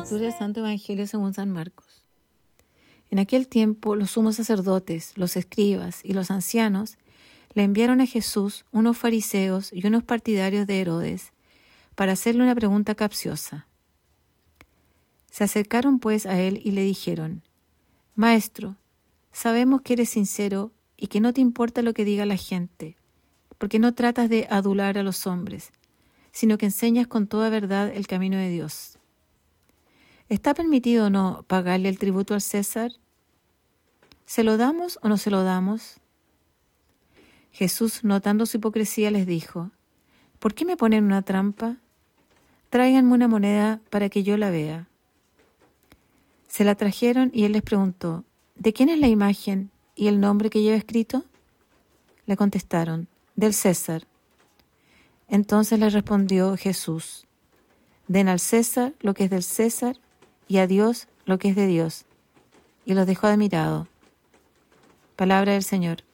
Lectura del Santo Evangelio según San Marcos. En aquel tiempo los sumos sacerdotes, los escribas y los ancianos le enviaron a Jesús unos fariseos y unos partidarios de Herodes para hacerle una pregunta capciosa. Se acercaron pues a él y le dijeron: Maestro, sabemos que eres sincero y que no te importa lo que diga la gente, porque no tratas de adular a los hombres, sino que enseñas con toda verdad el camino de Dios. ¿Está permitido o no pagarle el tributo al César? ¿Se lo damos o no se lo damos? Jesús, notando su hipocresía, les dijo: ¿Por qué me ponen una trampa? Tráiganme una moneda para que yo la vea. Se la trajeron y él les preguntó: ¿De quién es la imagen y el nombre que lleva escrito? Le contestaron: del César. Entonces les respondió Jesús: Den al César lo que es del César y a Dios lo que es de Dios. Y los dejó admirado. Palabra del Señor.